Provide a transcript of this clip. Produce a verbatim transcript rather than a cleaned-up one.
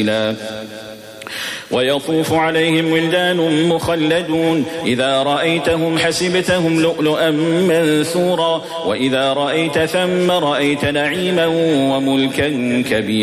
ويطوف عليهم ولدان مخلدون إذا رأيتهم حسبتهم لؤلؤا منثورا وإذا رأيت ثم رأيت نعيما وملكا كبيرا.